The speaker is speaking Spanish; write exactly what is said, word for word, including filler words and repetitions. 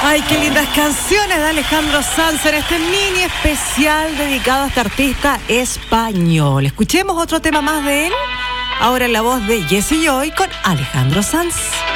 Ay, qué lindas canciones de Alejandro Sanz en este mini especial dedicado a este artista español. Escuchemos otro tema más de él, ahora en la voz de Jessie Joy con Alejandro Sanz.